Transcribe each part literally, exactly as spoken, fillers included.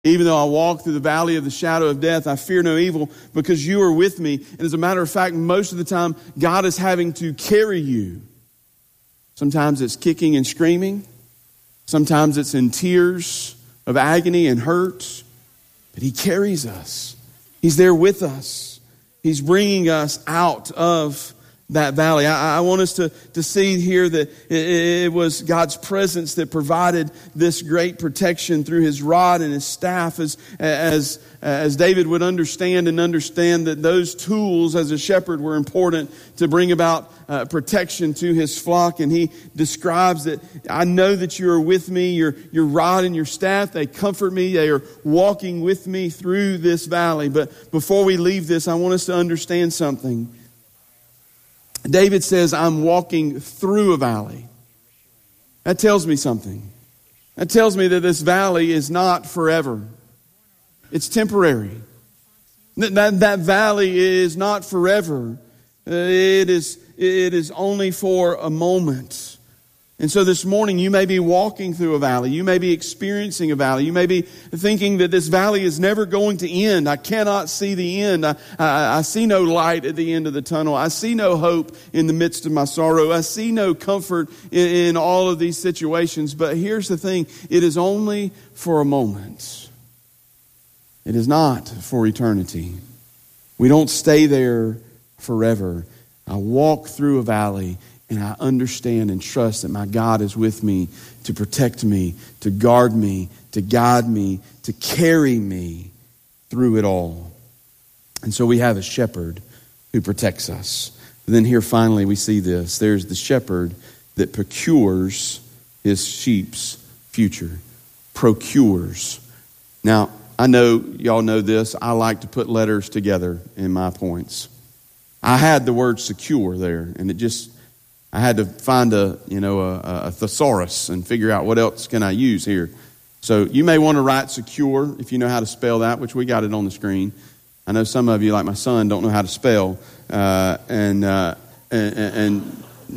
Even though I walk through the valley of the shadow of death, I fear no evil because you are with me. And as a matter of fact, most of the time, God is having to carry you. Sometimes it's kicking and screaming. Sometimes it's in tears of agony and hurt. But He carries us. He's there with us. He's bringing us out of that valley. I, I want us to, to see here that it, it was God's presence that provided this great protection through His rod and His staff, as, as, as David would understand and understand that those tools as a shepherd were important to bring about uh, protection to his flock. And he describes that, I know that you are with me, your, your rod and your staff, they comfort me, they are walking with me through this valley. But before we leave this, I want us to understand something. David says, I'm walking through a valley. That tells me something. That tells me that this valley is not forever. It's temporary. That, that, that valley is not forever. Uh, it is, it is only for a moment. And so this morning you may be walking through a valley. You may be experiencing a valley. You may be thinking that this valley is never going to end. I cannot see the end. I, I, I see no light at the end of the tunnel. I see no hope in the midst of my sorrow. I see no comfort in, in all of these situations. But here's the thing. It is only for a moment. It is not for eternity. We don't stay there forever. I walk through a valley, and I understand and trust that my God is with me to protect me, to guard me, to guide me, to carry me through it all. And so we have a shepherd who protects us. And then here finally we see this. There's the shepherd that procures his sheep's future. Procures. Now, I know y'all know this. I like to put letters together in my points. I had the word secure there, and it just... I had to find a, you know, a, a thesaurus and figure out what else can I use here. So you may want to write secure if you know how to spell that, which we got it on the screen. I know some of you, like my son, don't know how to spell, uh, and, uh, and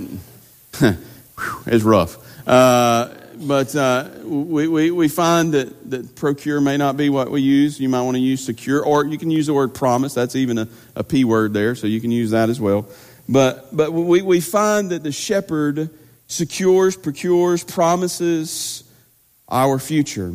and it's rough. Uh, but uh, we, we we find that that procure may not be what we use. You might want to use secure, or you can use the word promise. That's even a, a P word there, so you can use that as well. But but we, we find that the shepherd secures, procures, promises our future.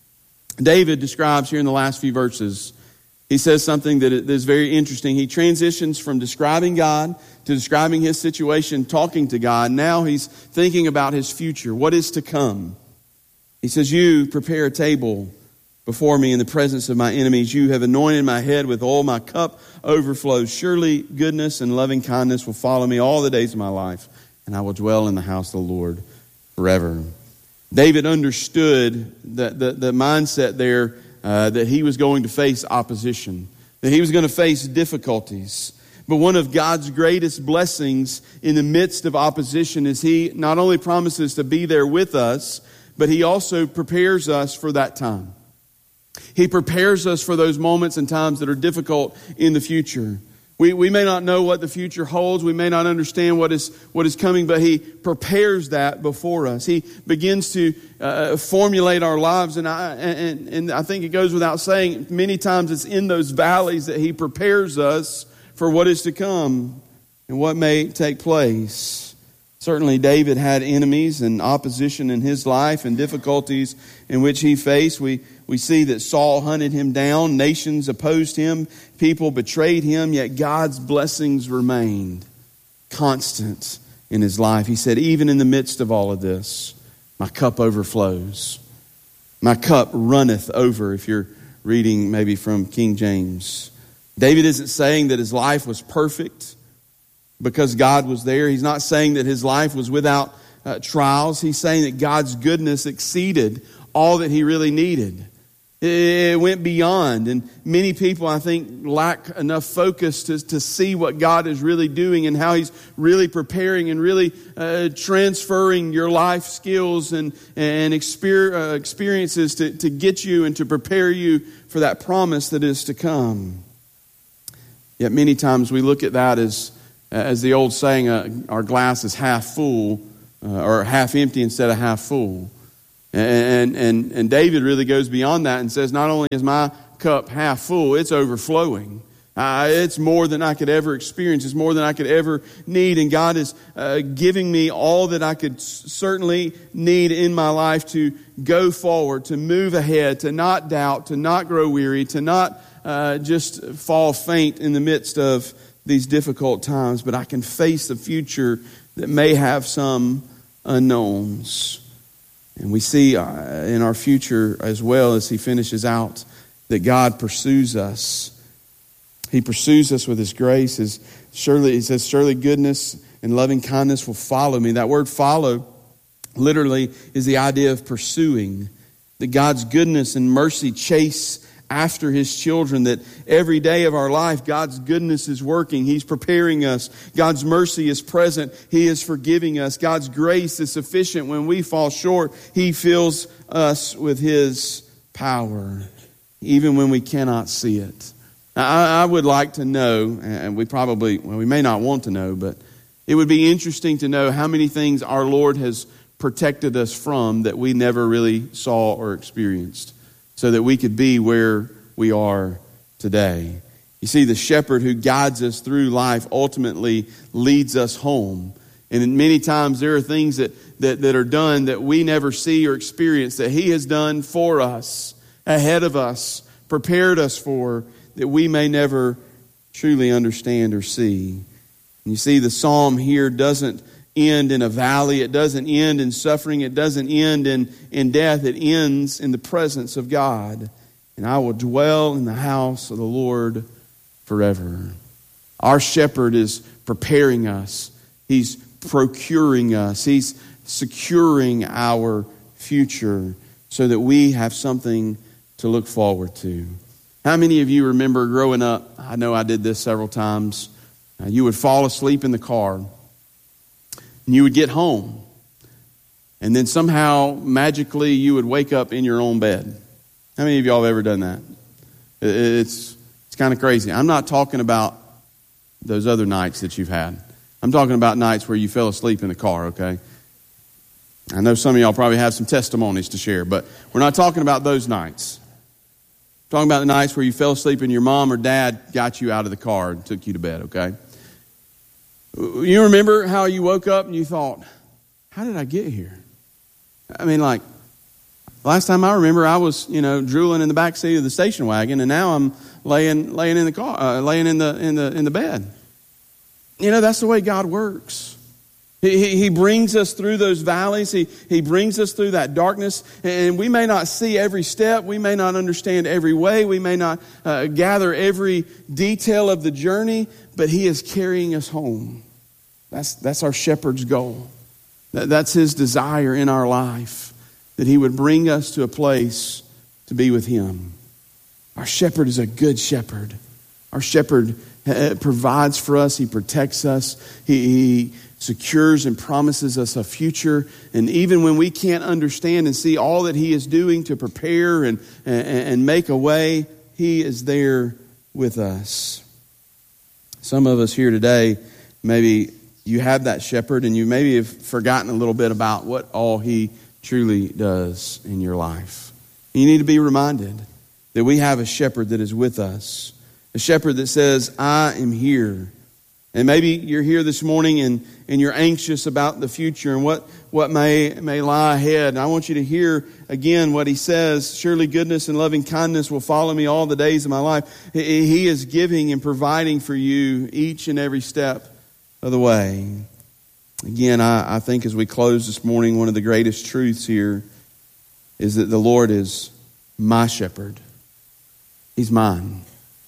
David describes here in the last few verses, he says something that is very interesting. He transitions from describing God to describing his situation, talking to God. Now he's thinking about his future, what is to come. He says, you prepare a table before me in the presence of my enemies. You have anointed my head with oil. My cup overflows. Surely goodness and loving kindness will follow me all the days of my life, and I will dwell in the house of the Lord forever. David understood the, the, the mindset there uh, that he was going to face opposition, that he was going to face difficulties. But one of God's greatest blessings in the midst of opposition is He not only promises to be there with us, but He also prepares us for that time. He prepares us for those moments and times that are difficult in the future. We we may not know what the future holds. We may not understand what is what is coming, but He prepares that before us. He begins to uh, formulate our lives, and I and and I think it goes without saying, many times it's in those valleys that He prepares us for what is to come and what may take place. Certainly David had enemies and opposition in his life and difficulties in which he faced. We we see that Saul hunted him down, nations opposed him, people betrayed him, yet God's blessings remained constant in his life. He said, even in the midst of all of this, my cup overflows. My cup runneth over, if you're reading maybe from King James. David isn't saying that his life was perfect because God was there. He's not saying that his life was without uh, trials. He's saying that God's goodness exceeded all that he really needed. It went beyond. And many people, I think, lack enough focus to, to see what God is really doing and how He's really preparing and really uh, transferring your life skills and, and exper- uh, experiences to, to get you and to prepare you for that promise that is to come. Yet many times we look at that as As the old saying, uh, our glass is half full uh, or half empty instead of half full. And, and, and David really goes beyond that and says, not only is my cup half full, it's overflowing. Uh, it's more than I could ever experience. It's more than I could ever need. And God is uh, giving me all that I could s- certainly need in my life to go forward, to move ahead, to not doubt, to not grow weary, to not uh, just fall faint in the midst of these difficult times. But I can face the future that may have some unknowns. And we see uh, in our future as well, as he finishes out, that God pursues us. He pursues us with his grace. His, surely, he says, surely goodness and loving kindness will follow me. That word follow literally is the idea of pursuing. That God's goodness and mercy chase after his children. That every day of our life, God's goodness is working. He's preparing us. God's mercy is present. He is forgiving us. God's grace is sufficient when we fall short. He fills us with his power, even when we cannot see it. I, I would like to know, and we probably, well, we may not want to know, but it would be interesting to know how many things our Lord has protected us from that we never really saw or experienced, so that we could be where we are today. You see, the shepherd who guides us through life ultimately leads us home. And many times there are things that, that, that are done that we never see or experience, that he has done for us, ahead of us, prepared us for, that we may never truly understand or see. And you see, the psalm here doesn't end in a valley. It doesn't end in suffering. It doesn't end in, in death. It ends in the presence of God. And I will dwell in the house of the Lord forever. Our shepherd is preparing us. He's procuring us. He's securing our future so that we have something to look forward to. How many of you remember growing up? I know I did this several times. Uh, you would fall asleep in the car, and you would get home, and then somehow, magically, you would wake up in your own bed. How many of y'all have ever done that? It's it's kind of crazy. I'm not talking about those other nights that you've had. I'm talking about nights where you fell asleep in the car, okay? I know some of y'all probably have some testimonies to share, but we're not talking about those nights. Talking about the nights where you fell asleep and your mom or dad got you out of the car and took you to bed, okay? You remember how you woke up and you thought, how did I get here? I mean, like, last time I remember, I was, you know, drooling in the back seat of the station wagon, and now I'm laying laying in the car, uh, laying in the in the in the bed. You know, that's the way God works. He, he, he brings us through those valleys. He, he brings us through that darkness. And we may not see every step. We may not understand every way. We may not uh, gather every detail of the journey. But he is carrying us home. That's, that's our shepherd's goal. That, that's his desire in our life. That he would bring us to a place to be with him. Our shepherd is a good shepherd. Our shepherd uh, provides for us. He protects us. He... he secures and promises us a future. And even when we can't understand and see all that he is doing to prepare and, and, and make a way, he is there with us. Some of us here today, maybe you have that shepherd and you maybe have forgotten a little bit about what all he truly does in your life. You need to be reminded that we have a shepherd that is with us. A shepherd that says, I am here. And maybe you're here this morning and, and you're anxious about the future and what, what may, may lie ahead. And I want you to hear again what he says. Surely goodness and loving kindness will follow me all the days of my life. He, he is giving and providing for you each and every step of the way. Again, I, I think as we close this morning, one of the greatest truths here is that the Lord is my shepherd. He's mine.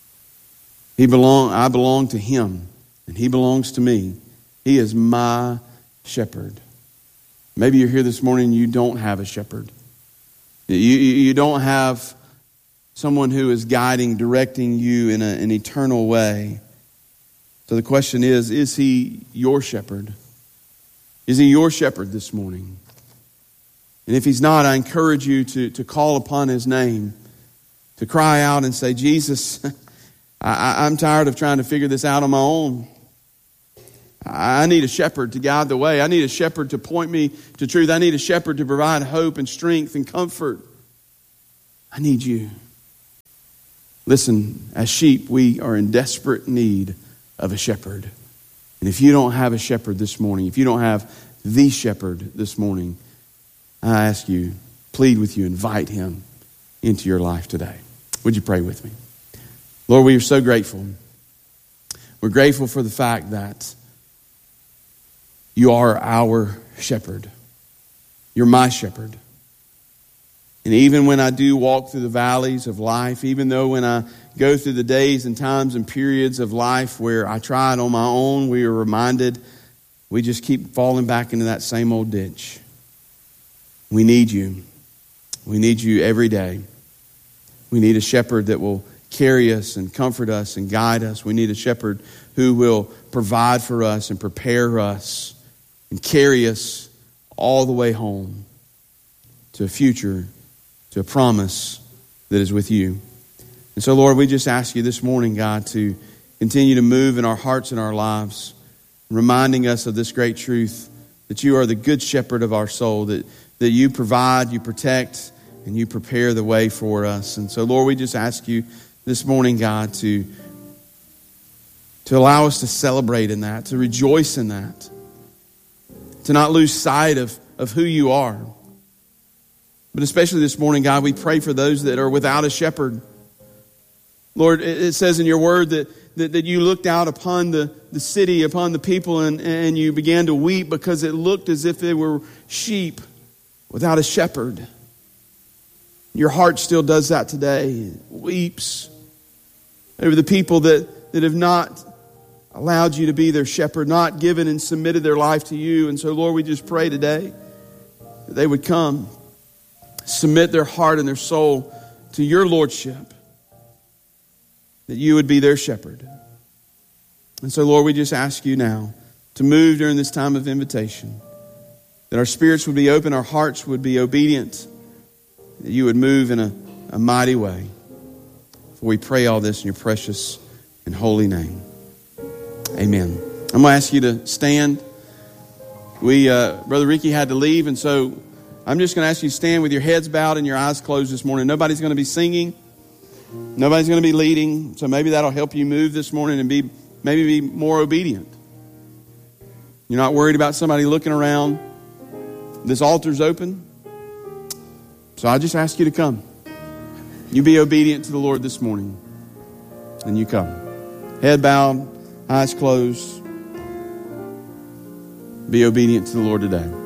He belong, I belong to him. And he belongs to me. He is my shepherd. Maybe you're here this morning and you don't have a shepherd. You, you don't have someone who is guiding, directing you in a, an eternal way. So the question is, is he your shepherd? Is he your shepherd this morning? And if he's not, I encourage you to, to call upon his name, to cry out and say, Jesus, I, I'm tired of trying to figure this out on my own. I need a shepherd to guide the way. I need a shepherd to point me to truth. I need a shepherd to provide hope and strength and comfort. I need you. Listen, as sheep, we are in desperate need of a shepherd. And if you don't have a shepherd this morning, if you don't have the shepherd this morning, I ask you, plead with you, invite him into your life today. Would you pray with me? Lord, we are so grateful. We're grateful for the fact that you are our shepherd. You're my shepherd. And even when I do walk through the valleys of life, even though when I go through the days and times and periods of life where I tried on my own, we are reminded we just keep falling back into that same old ditch. We need you. We need you every day. We need a shepherd that will carry us and comfort us and guide us. We need a shepherd who will provide for us and prepare us and carry us all the way home to a future, to a promise that is with you. And so, Lord, we just ask you this morning, God, to continue to move in our hearts and our lives, reminding us of this great truth that you are the good shepherd of our soul, that, that you provide, you protect, and you prepare the way for us. And so, Lord, we just ask you this morning, God, to, to allow us to celebrate in that, to rejoice in that, to not lose sight of, of who you are. But especially this morning, God, we pray for those that are without a shepherd. Lord, it says in your word that, that, that you looked out upon the, the city, upon the people, and, and you began to weep because it looked as if they were sheep without a shepherd. Your heart still does that today. It weeps over the people that, that have not allowed you to be their shepherd, not given and submitted their life to you. And so, Lord, we just pray today that they would come, submit their heart and their soul to your lordship, that you would be their shepherd. And so, Lord, we just ask you now to move during this time of invitation, that our spirits would be open, our hearts would be obedient, that you would move in a, a mighty way. For we pray all this in your precious and holy name. Amen. I'm going to ask you to stand. We, uh, Brother Ricky had to leave, and so I'm just going to ask you to stand with your heads bowed and your eyes closed this morning. Nobody's going to be singing. Nobody's going to be leading. So maybe that'll help you move this morning and be maybe be more obedient. You're not worried about somebody looking around. This altar's open. So I just ask you to come. You be obedient to the Lord this morning. And you come. Head bowed, eyes closed. Be obedient to the Lord today.